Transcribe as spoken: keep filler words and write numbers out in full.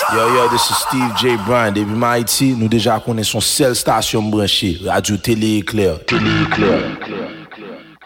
Yo, yo, this is Steve J. Bryan. Depuis Haïti, nous déjà connaissons seule station branchée. Radio Télé Éclair. Télé Éclair.